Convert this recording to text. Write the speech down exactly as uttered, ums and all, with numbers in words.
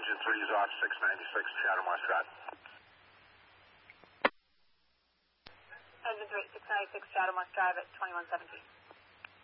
Engine three is off, six ninety-six, Shadow Moss Drive. Engine three, six ninety-six, Shadow Moss Drive at twenty-one seventeen.